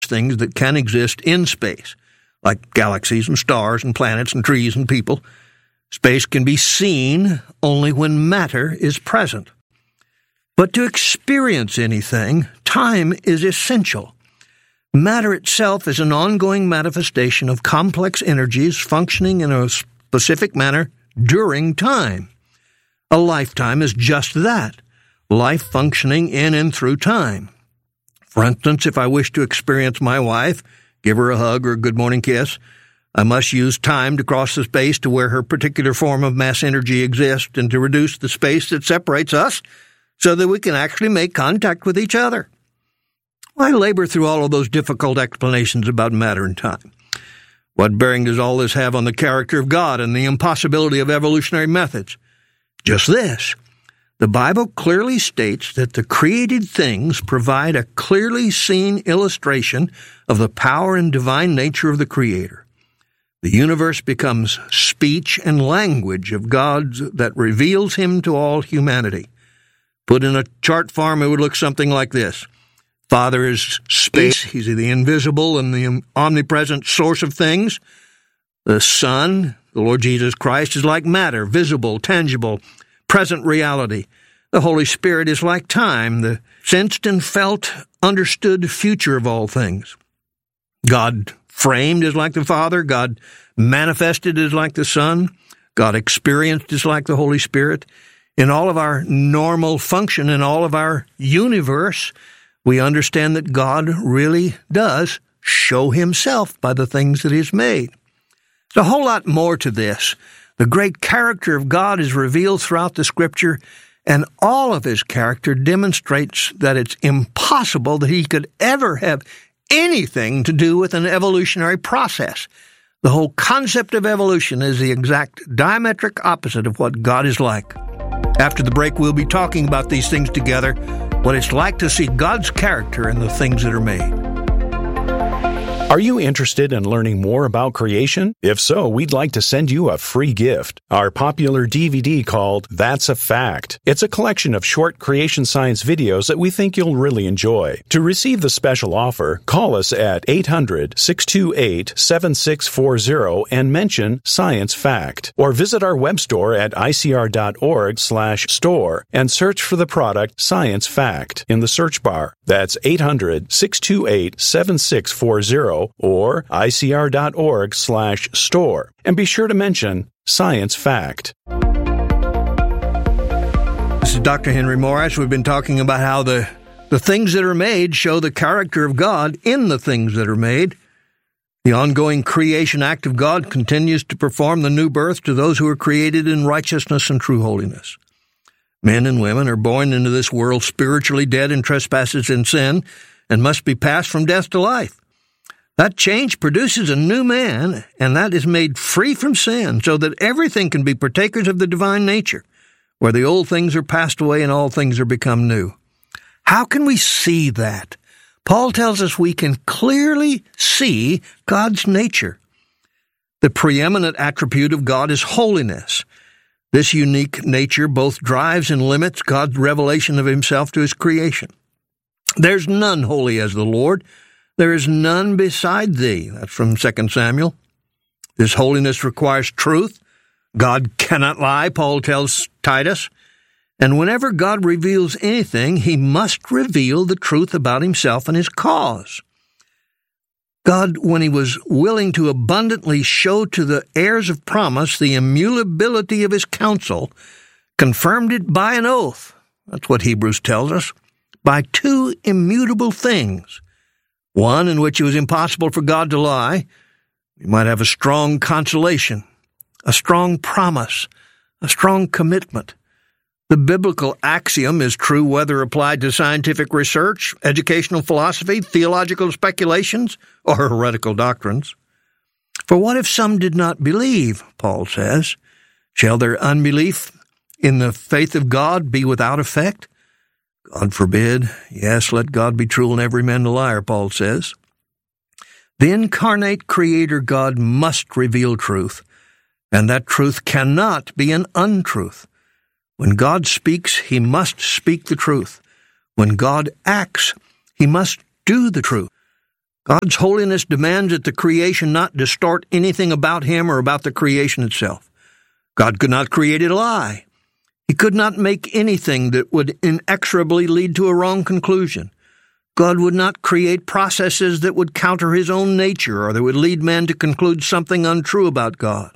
things that can exist in space, like galaxies and stars and planets and trees and people. Space can be seen only when matter is present. But to experience anything, time is essential. Matter itself is an ongoing manifestation of complex energies functioning in a specific manner during time. A lifetime is just that, life functioning in and through time. For instance, if I wish to experience my wife, give her a hug or a good morning kiss, I must use time to cross the space to where her particular form of mass energy exists and to reduce the space that separates us so that we can actually make contact with each other. Why labor through all of those difficult explanations about matter and time? What bearing does all this have on the character of God and the impossibility of evolutionary methods? Just this. The Bible clearly states that the created things provide a clearly seen illustration of the power and divine nature of the Creator. The universe becomes speech and language of God that reveals Him to all humanity. Put in a chart form, it would look something like this. Father is space. He's the invisible and the omnipresent source of things. The Son, the Lord Jesus Christ, is like matter, visible, tangible, present reality. The Holy Spirit is like time, the sensed and felt, understood future of all things. God framed is like the Father. God manifested is like the Son. God experienced is like the Holy Spirit. In all of our normal function, in all of our universe, we understand that God really does show Himself by the things that He's made. There's a whole lot more to this. The great character of God is revealed throughout the Scripture, and all of His character demonstrates that it's impossible that He could ever have anything to do with an evolutionary process. The whole concept of evolution is the exact diametric opposite of what God is like. After the break, we'll be talking about these things together, what it's like to see God's character in the things that are made. Are you interested in learning more about creation? If so, we'd like to send you a free gift, our popular DVD called That's a Fact. It's a collection of short creation science videos that we think you'll really enjoy. To receive the special offer, call us at 800-628-7640 and mention Science Fact. Or visit our web store at icr.org/store and search for the product Science Fact in the search bar. That's 800-628-7640 or icr.org/store. And be sure to mention Science Fact. This is Dr. Henry Morris. We've been talking about how the things that are made show the character of God in the things that are made. The ongoing creation act of God continues to perform the new birth to those who are created in righteousness and true holiness. Men and women are born into this world spiritually dead in trespasses and sin and must be passed from death to life. That change produces a new man, and that is made free from sin, so that everything can be partakers of the divine nature, where the old things are passed away and all things are become new. How can we see that? Paul tells us we can clearly see God's nature. The preeminent attribute of God is holiness. This unique nature both drives and limits God's revelation of Himself to His creation. There's none holy as the Lord. There is none beside thee. That's from 2 Samuel. This holiness requires truth. God cannot lie, Paul tells Titus. And whenever God reveals anything, He must reveal the truth about Himself and His cause. God, when He was willing to abundantly show to the heirs of promise the immutability of His counsel, confirmed it by an oath. That's what Hebrews tells us. By two immutable things. One in which it was impossible for God to lie. We might have a strong consolation, a strong promise, a strong commitment. The biblical axiom is true whether applied to scientific research, educational philosophy, theological speculations, or heretical doctrines. For what if some did not believe, Paul says? Shall their unbelief in the faith of God be without effect? God forbid. Yes, let God be true and every man a liar, Paul says. The incarnate Creator God must reveal truth, and that truth cannot be an untruth. When God speaks, He must speak the truth. When God acts, He must do the truth. God's holiness demands that the creation not distort anything about Him or about the creation itself. God could not create a lie. He could not make anything that would inexorably lead to a wrong conclusion. God would not create processes that would counter His own nature or that would lead man to conclude something untrue about God.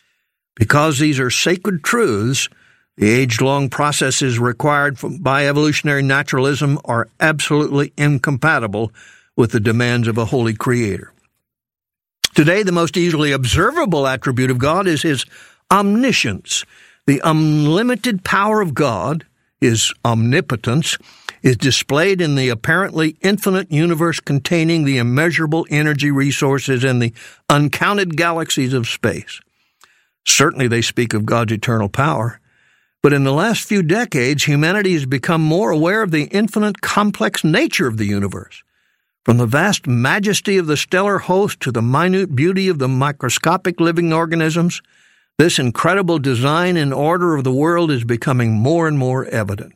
Because these are sacred truths, the age-long processes required by evolutionary naturalism are absolutely incompatible with the demands of a holy Creator. Today, the most easily observable attribute of God is His omniscience. The unlimited power of God, His omnipotence, is displayed in the apparently infinite universe containing the immeasurable energy resources in the uncounted galaxies of space. Certainly they speak of God's eternal power, but in the last few decades, humanity has become more aware of the infinite complex nature of the universe. From the vast majesty of the stellar host to the minute beauty of the microscopic living organisms, this incredible design and order of the world is becoming more and more evident.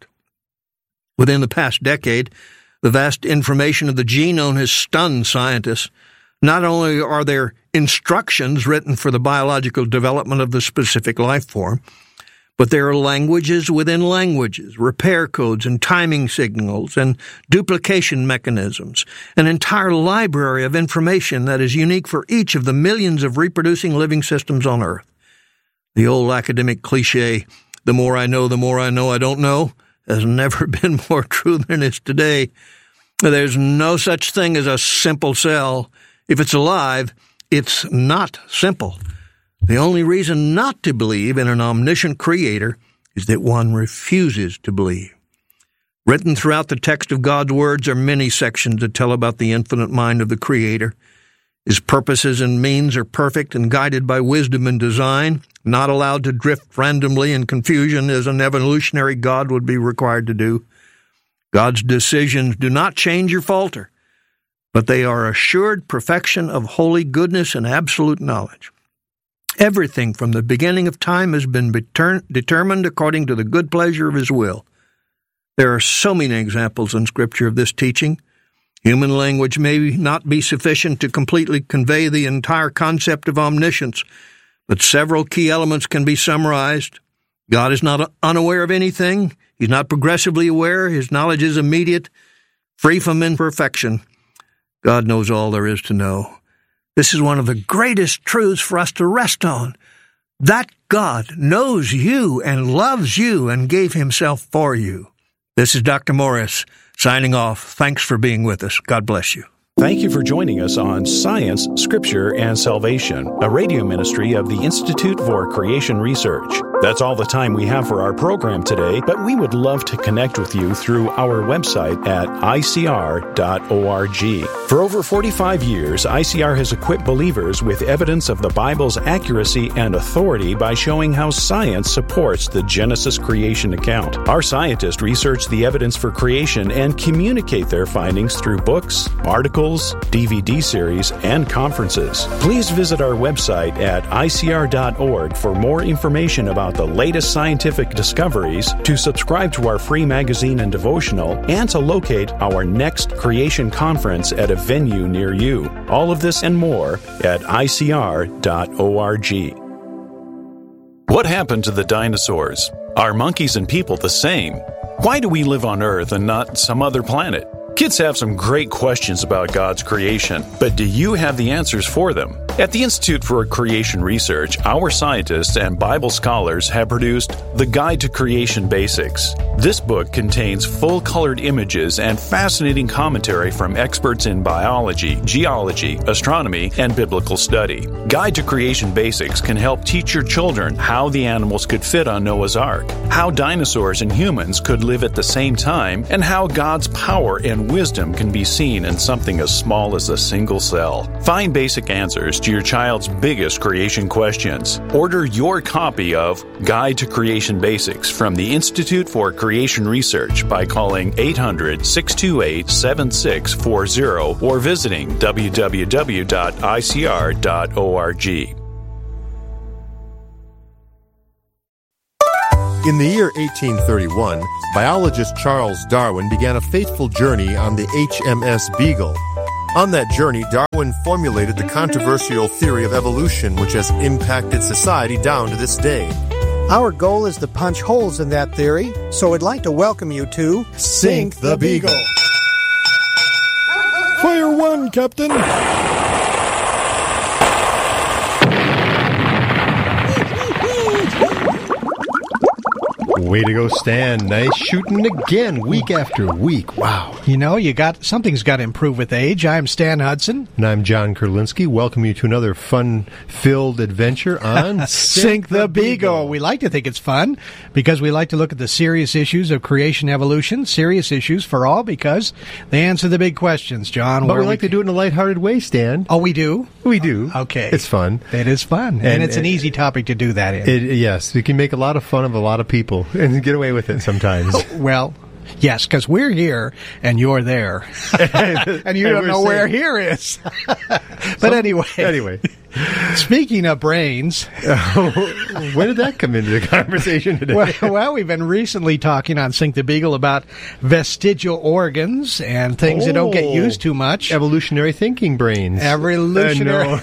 Within the past decade, the vast information of the genome has stunned scientists. Not only are there instructions written for the biological development of the specific life form, but there are languages within languages, repair codes and timing signals and duplication mechanisms, an entire library of information that is unique for each of the millions of reproducing living systems on Earth. The old academic cliche, the more I know I don't know, has never been more true than it is today. There's no such thing as a simple cell. If it's alive, it's not simple. The only reason not to believe in an omniscient Creator is that one refuses to believe. Written throughout the text of God's words are many sections that tell about the infinite mind of the Creator. His purposes and means are perfect and guided by wisdom and design, not allowed to drift randomly in confusion as an evolutionary God would be required to do. God's decisions do not change or falter, but they are assured perfection of holy goodness and absolute knowledge. Everything from the beginning of time has been determined according to the good pleasure of His will. There are so many examples in Scripture of this teaching. Human language may not be sufficient to completely convey the entire concept of omniscience, but several key elements can be summarized. God is not unaware of anything. He's not progressively aware. His knowledge is immediate, free from imperfection. God knows all there is to know. This is one of the greatest truths for us to rest on. That God knows you and loves you and gave Himself for you. This is Dr. Morris, signing off. Thanks for being with us. God bless you. Thank you for joining us on Science, Scripture, and Salvation, a radio ministry of the Institute for Creation Research. That's all the time we have for our program today, but we would love to connect with you through our website at icr.org. For over 45 years, ICR has equipped believers with evidence of the Bible's accuracy and authority by showing how science supports the Genesis creation account. Our scientists research the evidence for creation and communicate their findings through books, articles, DVD series, and conferences. Please visit our website at icr.org for more information about the latest scientific discoveries, to subscribe to our free magazine and devotional, and to locate our next creation conference at a venue near you. All of this and more at icr.org. What happened to the dinosaurs? Are monkeys and people the same? Why do we live on Earth and not some other planet? Kids have some great questions about God's creation, but do you have the answers for them? At the Institute for Creation Research, our scientists and Bible scholars have produced The Guide to Creation Basics. This book contains full-colored images and fascinating commentary from experts in biology, geology, astronomy, and biblical study. Guide to Creation Basics can help teach your children how the animals could fit on Noah's Ark, how dinosaurs and humans could live at the same time, and how God's power and wisdom can be seen in something as small as a single cell. Find basic answers to your child's biggest creation questions. Order your copy of Guide to Creation Basics from the Institute for Creation Research by calling 800-628-7640 or visiting www.icr.org. In the year 1831, biologist Charles Darwin began a fateful journey on the HMS Beagle. On that journey, Darwin formulated the controversial theory of evolution, which has impacted society down to this day. Our goal is to punch holes in that theory, so I'd like to welcome you to Sink the Beagle. Fire one, Captain. Way to go, Stan. Nice shooting again, week after week. Wow. You know, something's got to improve with age. I'm Stan Hudson. And I'm John Kurlinski. Welcome you to another fun-filled adventure on Sink the Beagle. We like to think it's fun because we like to look at the serious issues of creation evolution, serious issues for all because they answer the big questions, John. But we like to do it in a lighthearted way, Stan. Oh, we do? We do. Okay. It's fun. It is fun. And it's an easy topic to do that in. Yes, we can make a lot of fun of a lot of people and get away with it sometimes. Well, yes, because we're here and you're there. And you don't know where here is. But anyway. Speaking of brains. When did that come into the conversation today? Well, we've been recently talking on Sink the Beagle about vestigial organs and things that don't get used too much. Evolutionary thinking brains. Evolutionary.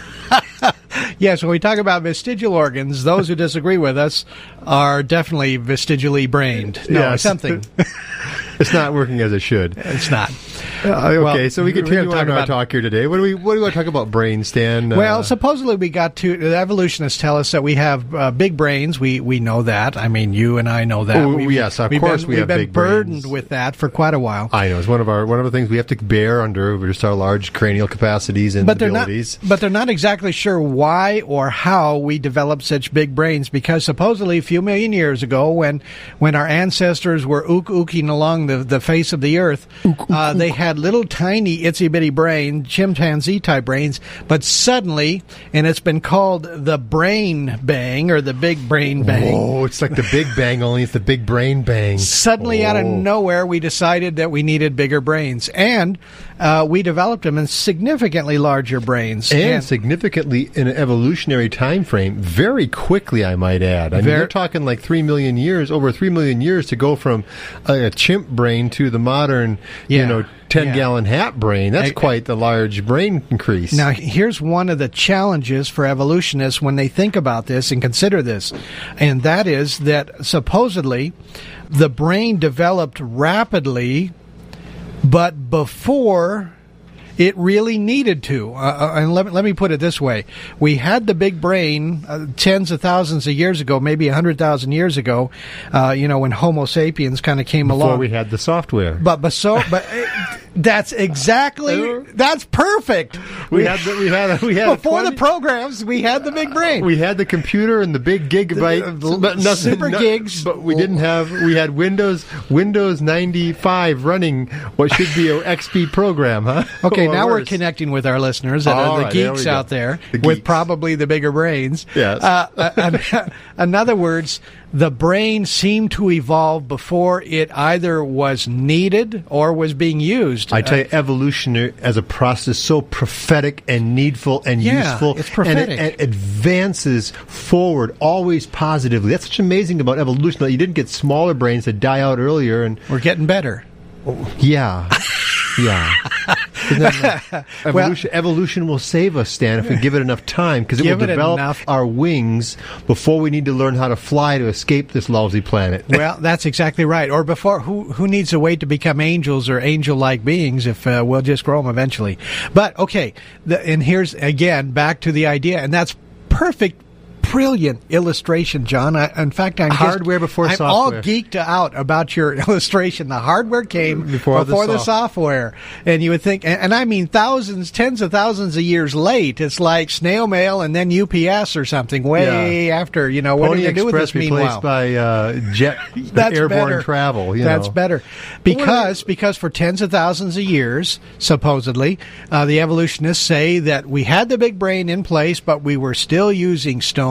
Yes, when we talk about vestigial organs, those who disagree with us are definitely vestigially brained. No, yes. Something. It's not working as it should. It's not. Okay, so we continue on our talk here today. What do we want to talk about brains, Stan? Well, supposedly the evolutionists tell us that we have big brains. We know that. I mean, you and I know that. Yes, of course we have big brains. We've been burdened with that for quite a while. I know. It's one of the things we have to bear under just our large cranial capacities and abilities. But they're not exactly sure why or how we developed such big brains, because supposedly a few million years ago, when our ancestors were ooking along the face of the earth, they had little tiny itsy-bitty brain, chimpanzee-type brains, but suddenly, and it's been called the brain bang, or the big brain bang. Oh, it's like the Big Bang, only it's the big brain bang. Suddenly, out of nowhere, we decided that we needed bigger brains, and we developed them in significantly larger brains. And significantly in an evolutionary time frame, very quickly, I might add. I mean, you're talking like 3 million years, over 3 million years to go from a chimp brain to the modern, 10-gallon hat brain. That's quite the large brain increase. Now, here's one of the challenges for evolutionists when they think about this and consider this, and that is that supposedly the brain developed rapidly, but before it really needed to. And let me put it this way. We had the big brain tens of thousands of years ago, maybe 100,000 years ago, when Homo sapiens kind of came along. Before we had the software. But that's perfect. We had before the programs, we had the big brain. We had the computer and the big gigabyte, super gigs. But we had Windows 95 running what should be an XP program, huh? Okay, now we're connecting with our listeners that are the geeks out there with probably the bigger brains. Yes. In other words, the brain seemed to evolve before it either was needed or was being used. I tell you, evolution as a process so prophetic and needful and useful. It's prophetic. And it advances forward always positively. That's what's amazing about evolution. That you didn't get smaller brains that die out earlier. And we're getting better. Yeah. Evolution will save us, Stan, if we give it enough time, because it will develop our wings before we need to learn how to fly to escape this lousy planet. Well, that's exactly right. Or before, who needs to wait to become angels or angel-like beings if we'll just grow them eventually? But, okay, and here's, again, back to the idea, and that's perfect. Brilliant illustration, John. In fact, I'm before software. I'm all geeked out about your illustration. The hardware came before the software. And you would think, and I mean tens of thousands of years late. It's like snail mail and then UPS or something way after. What Pony are you going to do with this meanwhile? By jet airborne better. travel. That's better. Because for tens of thousands of years, supposedly, the evolutionists say that we had the big brain in place, but we were still using stone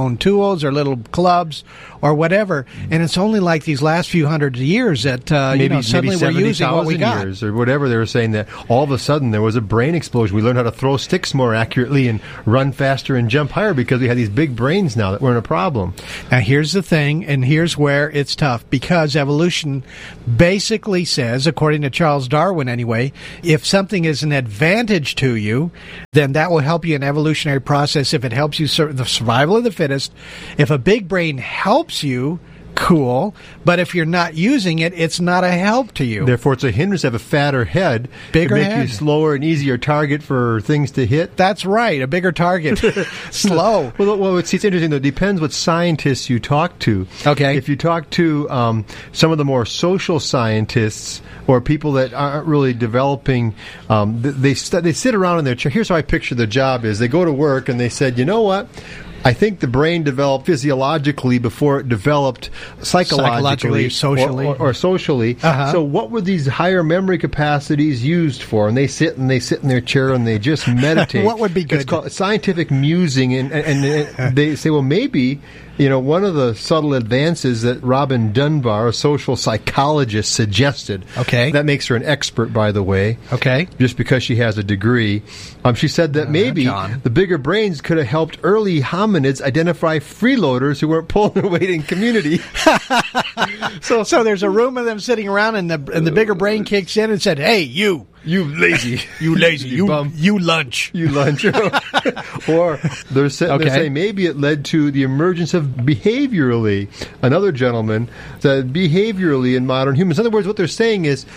stone tools or little clubs or whatever. And it's only like these last few hundred years that suddenly we're using what we got. Years or whatever. They were saying that all of a sudden there was a brain explosion. We learned how to throw sticks more accurately and run faster and jump higher because we had these big brains now that weren't a problem. Now here's the thing, and here's where it's tough, because evolution basically says, according to Charles Darwin anyway, if something is an advantage to you, then that will help you in evolutionary process if it helps you the survival of the fittest. If a big brain helps you, cool, but if you're not using it, it's not a help to you. Therefore, it's a hindrance to have a fatter head, bigger to make head. You slower and easier target for things to hit. That's right, a bigger target. Slow. Well, it's interesting, though. It depends what scientists you talk to. Okay. If you talk to some of the more social scientists or people that aren't really developing, they sit around in their chair. Here's how I picture the job is. They go to work and they said, you know what? I think the brain developed physiologically before it developed psychologically socially. Or socially. Uh-huh. So what were these higher memory capacities used for? And they sit in their chair and they just meditate. What would be good? It's called scientific musing, and they say, well, maybe, one of the subtle advances that Robin Dunbar, a social psychologist, suggested. Okay. That makes her an expert, by the way. Okay. Just because she has a degree. She said that maybe the bigger brains could have helped early hominids identify freeloaders who weren't pulling their weight in community. So there's a room of them sitting around, and the bigger brain kicks in and said, "Hey, you lazy, you bum, you lunch." Or they're saying maybe it led to the emergence of behaviorally. Another gentleman said behaviorally in modern humans. In other words, what they're saying is,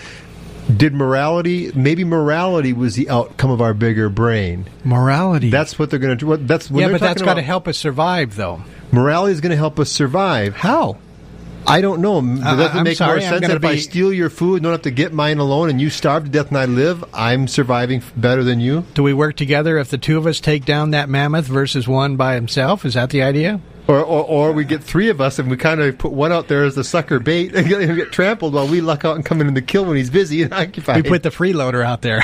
maybe morality was the outcome of our bigger brain. Morality. That's what they're going to do. But that's got to help us survive, though. Morality is going to help us survive. How? I don't know. Does it make more sense that if I steal your food and don't have to get mine alone and you starve to death and I live, I'm surviving better than you? Do we work together if the two of us take down that mammoth versus one by himself? Is that the idea? Or we get three of us and we kind of put one out there as the sucker bait and get trampled while we luck out and come in the kill when he's busy and occupied. We put the freeloader out there.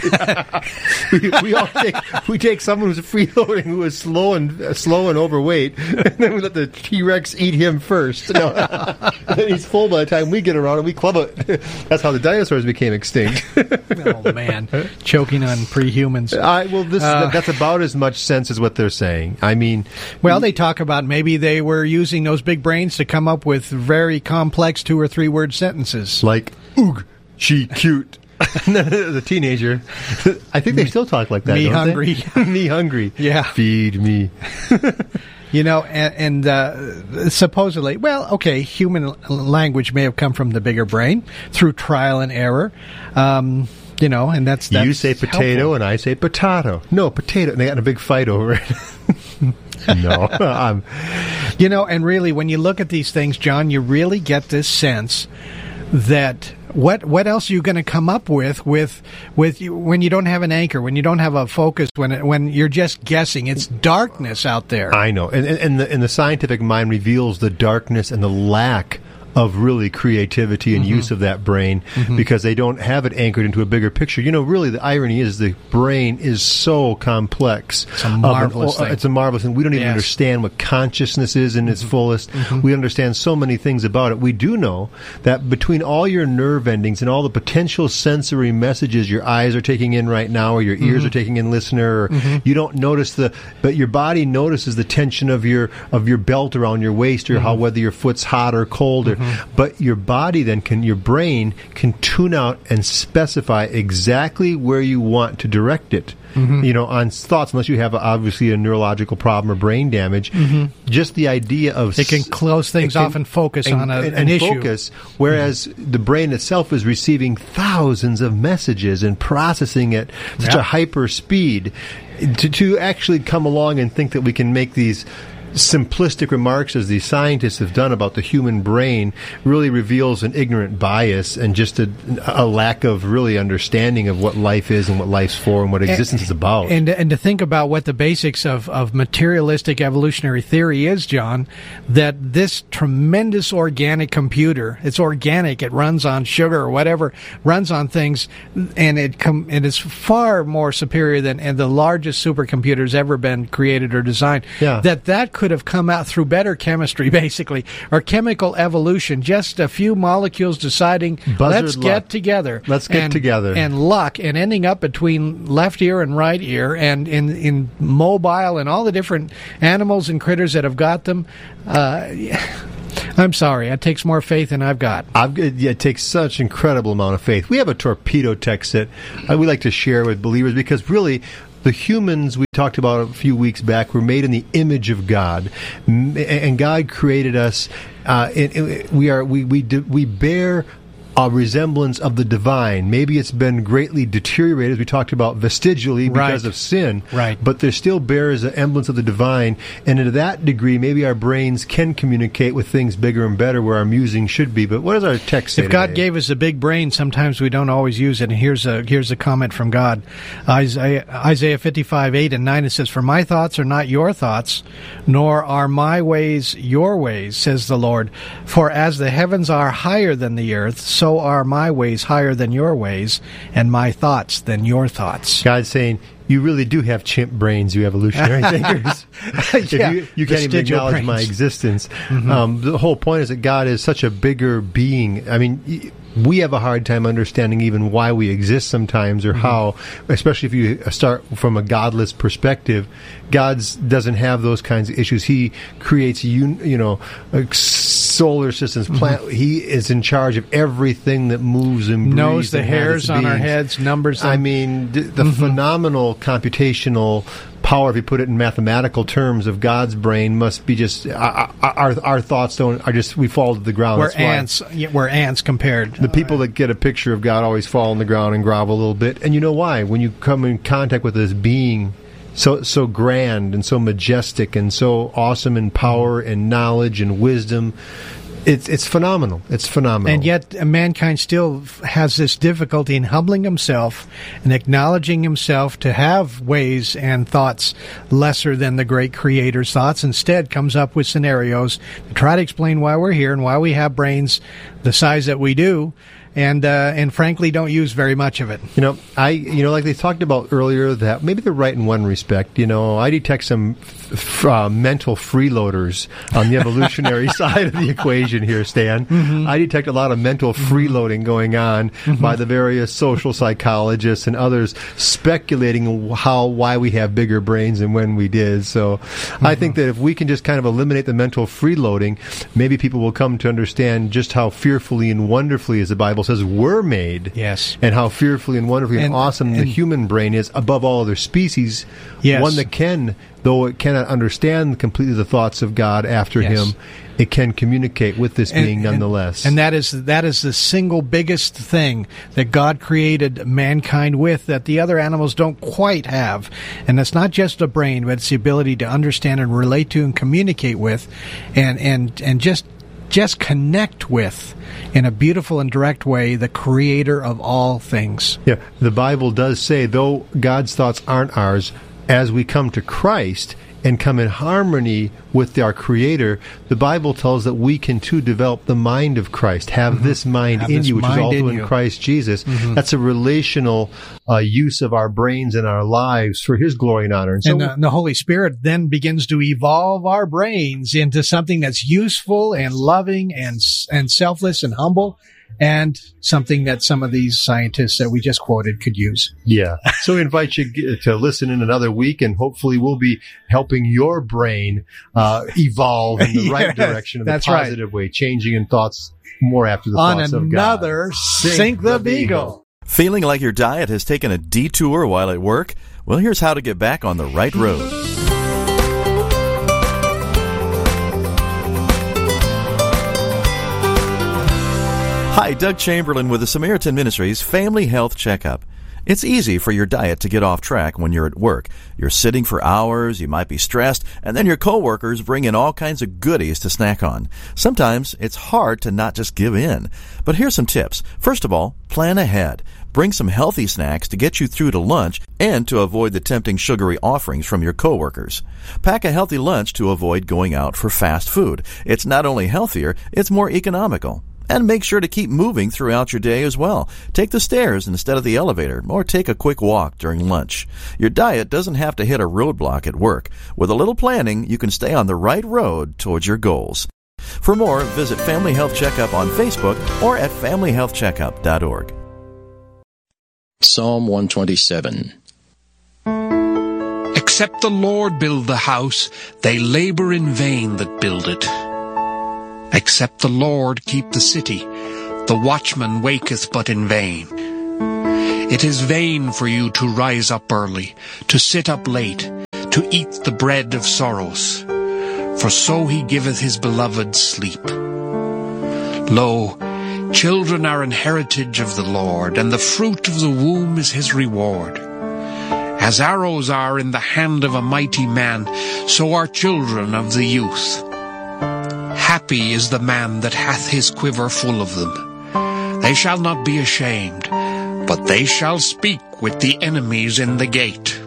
we take someone who's freeloading who is slow and overweight, and then we let the T-Rex eat him first. And then he's full by the time we get around and we club it. That's how the dinosaurs became extinct. Oh man, choking on pre-humans. That's about as much sense as what they're saying. I mean, they talk about maybe they were using those big brains to come up with very complex 2 or 3 word sentences. Like, oog, she cute. The teenager. I think they still talk like that, Me don't hungry. they? Me hungry. Yeah. Feed me. And supposedly, human language may have come from the bigger brain through trial and error. And that's you say potato helpful. And I say potato. No, potato. And they got in a big fight over it. No. And really, when you look at these things, John, you really get this sense that what else are you going to come up with when you don't have an anchor, when you don't have a focus, when you're just guessing? It's darkness out there. I know, and the scientific mind reveals the darkness and the lack of really creativity and use of that brain because they don't have it anchored into a bigger picture. Really, the irony is the brain is so complex. It's a marvelous thing. It's a marvelous thing. We don't even understand what consciousness is in its fullest. We understand so many things about it. We do know that between all your nerve endings and all the potential sensory messages your eyes are taking in right now, or your ears are taking in, listener, or you don't notice but your body notices the tension of your belt around your waist, or whether your foot's hot or cold, or but your body your brain can tune out and specify exactly where you want to direct it. On thoughts, unless you have obviously a neurological problem or brain damage. Just the idea of it can close things off and focus on an issue. Focus, whereas the brain itself is receiving thousands of messages and processing at such a hyper speed. To actually come along and think that we can make these simplistic remarks, as these scientists have done about the human brain, really reveals an ignorant bias and just a lack of really understanding of what life is and what life's for and what existence is about. And to think about what the basics of materialistic evolutionary theory is, John, that this tremendous organic computer, it's organic, it runs on sugar or whatever, runs on things, and it is far more superior than the largest supercomputers ever been created or designed. Yeah. That could have come out through better chemistry, basically, or chemical evolution, just a few molecules deciding, let's get together. Let's get together. And luck, and ending up between left ear and right ear, and in mobile and all the different animals and critters that have got them. I'm sorry, it takes more faith than I've got. It takes such incredible amount of faith. We have a torpedo text that we like to share with believers, because really, the humans we talked about a few weeks back were made in the image of God, and God created us. We bear a resemblance of the divine. Maybe it's been greatly deteriorated, as we talked about, vestigially because of sin. Right. But there still bears an emblance of the divine, and to that degree, maybe our brains can communicate with things bigger and better where our musing should be. But what does our text say If God today? gave us a big brain, sometimes we don't always use it. And here's a comment from God. Isaiah 55:8-9, it says, "For my thoughts are not your thoughts, nor are my ways your ways, says the Lord. For as the heavens are higher than the earth, so are my ways higher than your ways, and my thoughts than your thoughts." God's saying, you really do have chimp brains, you evolutionary thinkers. You can't even acknowledge brains. my existence. The whole point is that God is such a bigger being. I mean, we have a hard time understanding even why we exist sometimes, or how, especially if you start from a godless perspective. God doesn't have those kinds of issues. He creates, solar systems, He is in charge of everything that moves and breathes. Knows the and has hairs its on our beings. heads, numbers them. I mean, the phenomenal computational power, if you put it in mathematical terms, of God's brain must be just our thoughts we fall to the ground. We're ants compared. The people that get a picture of God always fall on the ground and grovel a little bit. And you know why? When you come in contact with this being so grand and so majestic and so awesome in power and knowledge and wisdom, it's phenomenal. It's phenomenal. And yet mankind still has this difficulty in humbling himself and acknowledging himself to have ways and thoughts lesser than the great Creator's thoughts. Instead comes up with scenarios to try to explain why we're here and why we have brains the size that we do, and frankly don't use very much of it. Like they talked about earlier, that maybe they're right in one respect. I detect some mental freeloaders on the evolutionary side of the equation here, Stan. I detect a lot of mental freeloading going on by the various social psychologists and others speculating why we have bigger brains and when we did. So I think that if we can just kind of eliminate the mental freeloading, maybe people will come to understand just how fearfully and wonderfully, as the Bible says, we're made. Yes. And how fearfully and wonderfully and awesome the human brain is above all other species. Yes. One that can, though it cannot understand completely the thoughts of God after him, it can communicate with this being nonetheless. And that is the single biggest thing that God created mankind with that the other animals don't quite have. And it's not just a brain, but it's the ability to understand and relate to and communicate with and just connect with, in a beautiful and direct way, the Creator of all things. Yeah, the Bible does say, though God's thoughts aren't ours, as we come to Christ and come in harmony with our Creator, the Bible tells that we can too develop the mind of Christ, have this mind in you, which is also in Christ Jesus. That's a relational use of our brains and our lives for His glory and honor. And so the Holy Spirit then begins to evolve our brains into something that's useful and loving and selfless and humble, and something that some of these scientists that we just quoted could use. Yeah. So we invite you to listen in another week, and hopefully we'll be helping your brain evolve in the right direction, in the positive way, changing in thoughts more after the thoughts of God. On another Sink the Beagle. Feeling like your diet has taken a detour while at work? Well, here's how to get back on the right road. Hi, Doug Chamberlain with the Samaritan Ministries Family Health Checkup. It's easy for your diet to get off track when you're at work. You're sitting for hours, you might be stressed, and then your coworkers bring in all kinds of goodies to snack on. Sometimes it's hard to not just give in. But here's some tips. First of all, plan ahead. Bring some healthy snacks to get you through to lunch and to avoid the tempting sugary offerings from your coworkers. Pack a healthy lunch to avoid going out for fast food. It's not only healthier, it's more economical. And make sure to keep moving throughout your day as well. Take the stairs instead of the elevator, or take a quick walk during lunch. Your diet doesn't have to hit a roadblock at work. With a little planning, you can stay on the right road towards your goals. For more, visit Family Health Checkup on Facebook or at familyhealthcheckup.org. Psalm 127. Except the Lord build the house, they labor in vain that build it. Except the Lord keep the city, the watchman waketh but in vain. It is vain for you to rise up early, to sit up late, to eat the bread of sorrows. For so he giveth his beloved sleep. Lo, children are an heritage of the Lord, and the fruit of the womb is his reward. As arrows are in the hand of a mighty man, so are children of the youth. Happy is the man that hath his quiver full of them. They shall not be ashamed, but they shall speak with the enemies in the gate.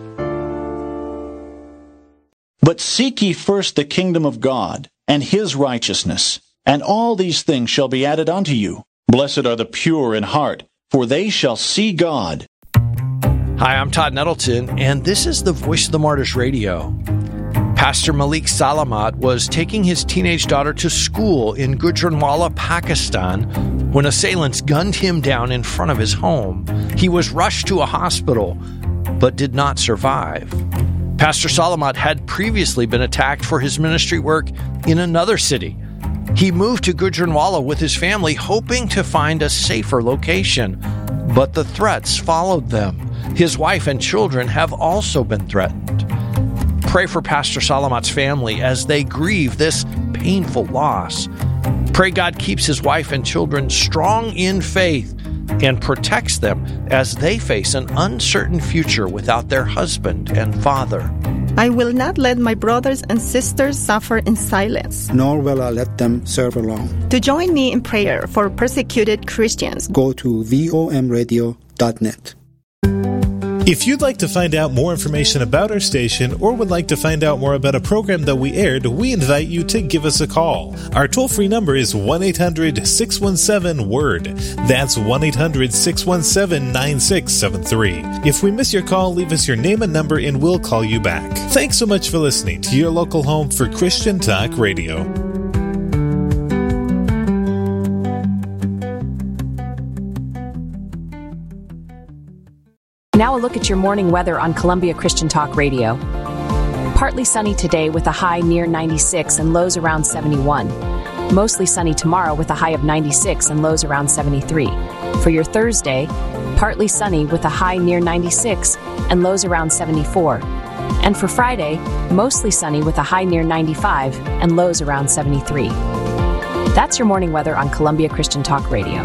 But seek ye first the kingdom of God, and his righteousness, and all these things shall be added unto you. Blessed are the pure in heart, for they shall see God. Hi, I'm Todd Nettleton, and this is the Voice of the Martyrs Radio. Pastor Malik Salamat was taking his teenage daughter to school in Gujranwala, Pakistan, when assailants gunned him down in front of his home. He was rushed to a hospital, but did not survive. Pastor Salamat had previously been attacked for his ministry work in another city. He moved to Gujranwala with his family, hoping to find a safer location, but the threats followed them. His wife and children have also been threatened. Pray for Pastor Salamat's family as they grieve this painful loss. Pray God keeps his wife and children strong in faith and protects them as they face an uncertain future without their husband and father. I will not let my brothers and sisters suffer in silence, nor will I let them serve alone. To join me in prayer for persecuted Christians, go to vomradio.net. If you'd like to find out more information about our station or would like to find out more about a program that we aired, we invite you to give us a call. Our toll-free number is 1-800-617-WORD. That's 1-800-617-9673. If we miss your call, leave us your name and number and we'll call you back. Thanks so much for listening to your local home for Christian Talk Radio. Now a look at your morning weather on Columbia Christian Talk Radio. Partly sunny today with a high near 96 and lows around 71. Mostly sunny tomorrow with a high of 96 and lows around 73. For your Thursday, partly sunny with a high near 96 and lows around 74. And for Friday, mostly sunny with a high near 95 and lows around 73. That's your morning weather on Columbia Christian Talk Radio.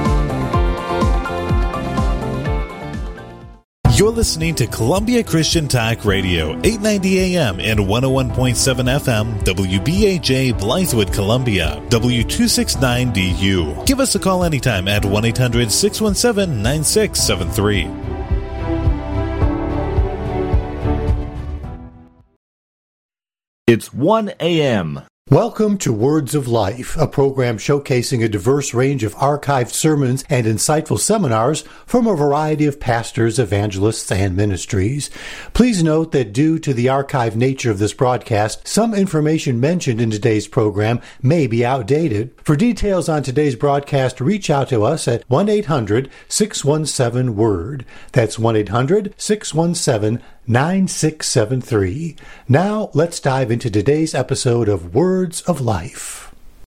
You're listening to Columbia Christian Talk Radio, 890 AM and 101.7 FM, WBAJ, Blythewood, Columbia, W269DU. Give us a call anytime at 1-800-617-9673. It's 1 a.m. Welcome to Words of Life, a program showcasing a diverse range of archived sermons and insightful seminars from a variety of pastors, evangelists, and ministries. Please note that due to the archived nature of this broadcast, some information mentioned in today's program may be outdated. For details on today's broadcast, reach out to us at 1-800-617-WORD. That's 1-800-617-9673. Now, let's dive into today's episode of Words of Life.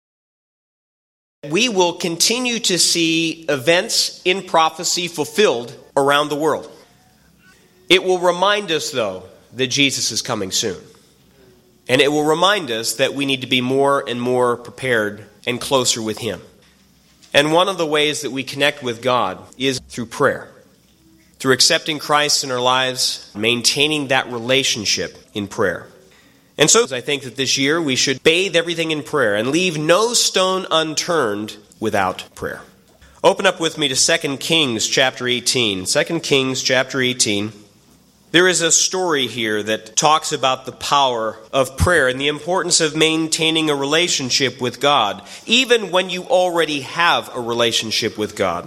We will continue to see events in prophecy fulfilled around the world. It will remind us, though, that Jesus is coming soon. And it will remind us that we need to be more and more prepared and closer with Him. And one of the ways that we connect with God is through prayer. Through accepting Christ in our lives, maintaining that relationship in prayer. And so I think that this year we should bathe everything in prayer and leave no stone unturned without prayer. Open up with me to 2 Kings chapter 18. 2 Kings chapter 18. There is a story here that talks about the power of prayer and the importance of maintaining a relationship with God, even when you already have a relationship with God.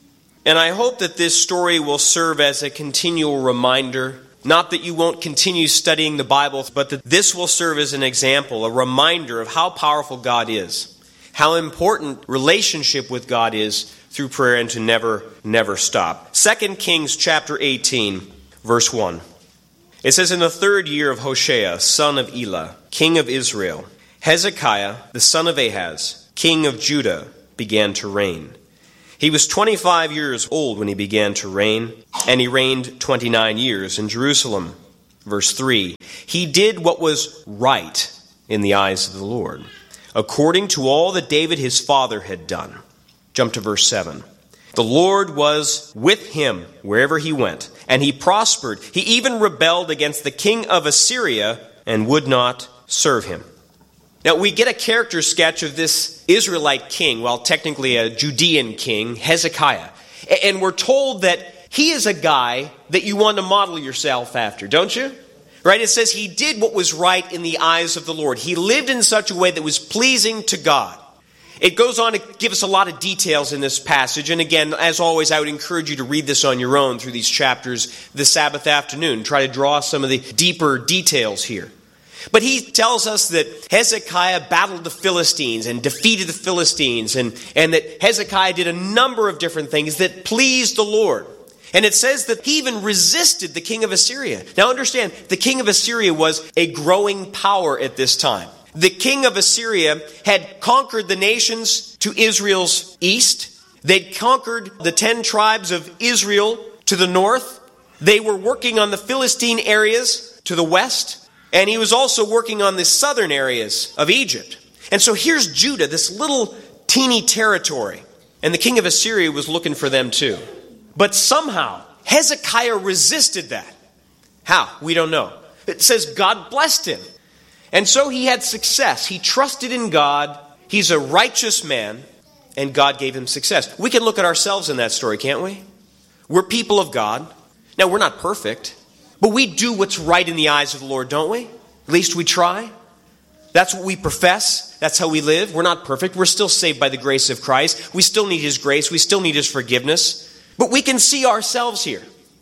And I hope that this story will serve as a continual reminder, not that you won't continue studying the Bible, but that this will serve as an example, a reminder of how powerful God is, how important relationship with God is through prayer, and to never stop. 2 Kings chapter 18, verse 1. It says, in the 3rd year of Hoshea, son of Elah, king of Israel, Hezekiah, the son of Ahaz, king of Judah, began to reign. He was 25 years old when he began to reign, and he reigned 29 years in Jerusalem. Verse 3, he did what was right in the eyes of the Lord, according to all that David his father had done. Jump to verse 7. The Lord was with him wherever he went, and he prospered. He even rebelled against the king of Assyria and would not serve him. Now, we get a character sketch of this Israelite king, well, technically a Judean king, Hezekiah. And we're told that he is a guy that you want to model yourself after, don't you? Right? It says he did what was right in the eyes of the Lord. He lived in such a way that was pleasing to God. It goes on to give us a lot of details in this passage. And again, as always, I would encourage you to read this on your own through these chapters this Sabbath afternoon. Try to draw some of the deeper details here. But he tells us that Hezekiah battled the Philistines and defeated the Philistines, and that Hezekiah did a number of different things that pleased the Lord. And it says that he even resisted the king of Assyria. Now understand, the king of Assyria was a growing power at this time. The king of Assyria had conquered the nations to Israel's east. They'd conquered the 10 tribes of Israel to the north. They were working on the Philistine areas to the west. And he was also working on the southern areas of Egypt. And so here's Judah, this little teeny territory. And the king of Assyria was looking for them too. But somehow, Hezekiah resisted that. How? We don't know. It says God blessed him. And so he had success. He trusted in God. He's a righteous man. And God gave him success. We can look at ourselves in that story, can't we? We're people of God. Now, we're not perfect. But we do what's right in the eyes of the Lord, don't we? At least we try. That's what we profess. That's how we live. We're not perfect. We're still saved by the grace of Christ. We still need His grace. We still need His forgiveness. But we can see ourselves here.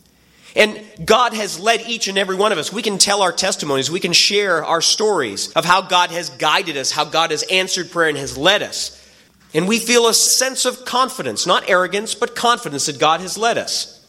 And God has led each and every one of us. We can tell our testimonies. We can share our stories of how God has guided us, how God has answered prayer and has led us. And we feel a sense of confidence, not arrogance, but confidence that God has led us.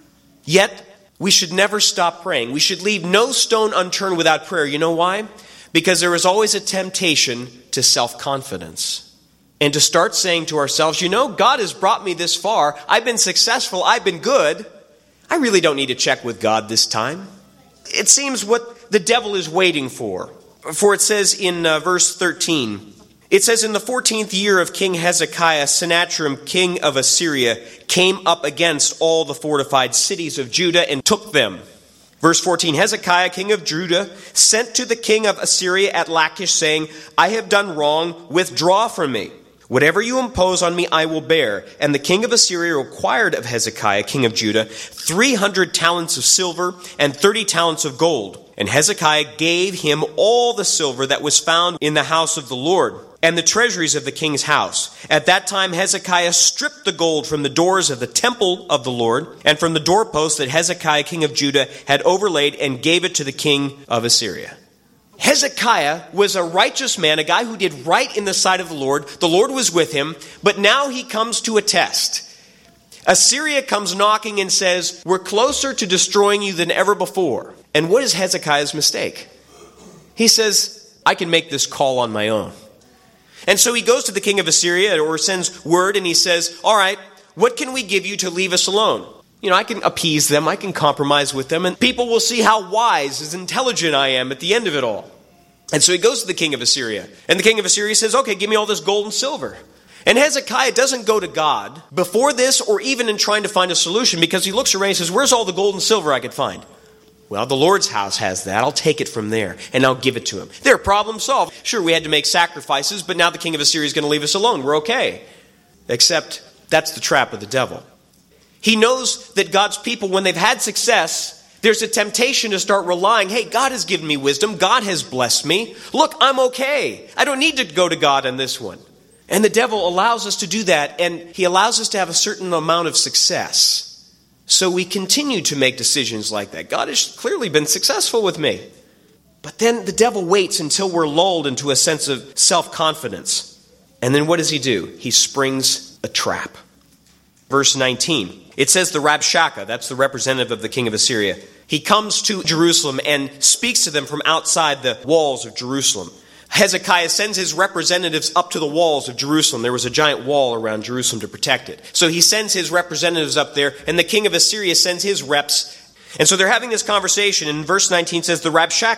Yet, we should never stop praying. We should leave no stone unturned without prayer. You know why? Because there is always a temptation to self-confidence. And to start saying to ourselves, you know, God has brought me this far. I've been successful. I've been good. I really don't need to check with God this time. It seems what the devil is waiting for. For it says in verse 13, it says, in the 14th year of King Hezekiah, Sennacherib, king of Assyria, came up against all the fortified cities of Judah and took them. Verse 14, Hezekiah, king of Judah, sent to the king of Assyria at Lachish, saying, I have done wrong, withdraw from me. Whatever you impose on me, I will bear. And the king of Assyria required of Hezekiah, king of Judah, 300 talents of silver and 30 talents of gold. And Hezekiah gave him all the silver that was found in the house of the Lord, and the treasuries of the king's house. At that time Hezekiah stripped the gold from the doors of the temple of the Lord, and from the doorposts that Hezekiah, king of Judah, had overlaid, and gave it to the king of Assyria. Hezekiah was a righteous man, a guy who did right in the sight of the Lord. The Lord was with him, but now he comes to a test. Assyria comes knocking and says, we're closer to destroying you than ever before. And what is Hezekiah's mistake? He says, I can make this call on my own. And so he goes to the king of Assyria, or sends word, and he says, all right, what can we give you to leave us alone? You know, I can appease them, I can compromise with them, and people will see how wise, as intelligent I am at the end of it all. And so he goes to the king of Assyria, and the king of Assyria says, okay, give me all this gold and silver. And Hezekiah doesn't go to God before this, or even in trying to find a solution, because he looks around and says, where's all the gold and silver I could find? Well, the Lord's house has that. I'll take it from there, and I'll give it to him. There, problem solved. Sure, we had to make sacrifices, but now the king of Assyria is going to leave us alone. We're okay. Except That's the trap of the devil. He knows that God's people, when they've had success, there's a temptation to start relying, hey, God has given me wisdom. God has blessed me. Look, I'm okay. I don't need to go to God on this one. And the devil allows us to do that, and he allows us to have a certain amount of success. So we continue to make decisions like that. God has clearly been successful with me. But then the devil waits until we're lulled into a sense of self-confidence. And then what does he do? He springs a trap. Verse 19. It says the Rabshakeh, that's the representative of the king of Assyria. He comes to Jerusalem and speaks to them from outside the walls of Jerusalem. Hezekiah sends his representatives up to the walls of Jerusalem. There was a giant wall around Jerusalem to protect it. So he sends his representatives up there, and the king of Assyria sends his reps. And so they're having this conversation, and verse 19 says, the Rabshakeh